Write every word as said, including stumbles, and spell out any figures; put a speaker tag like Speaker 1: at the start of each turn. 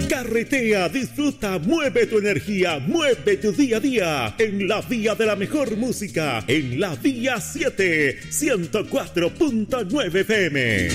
Speaker 1: Carretea, disfruta, mueve tu energía, mueve tu día a día en la vía de la mejor música, en la vía siete, ciento cuatro punto nueve F M.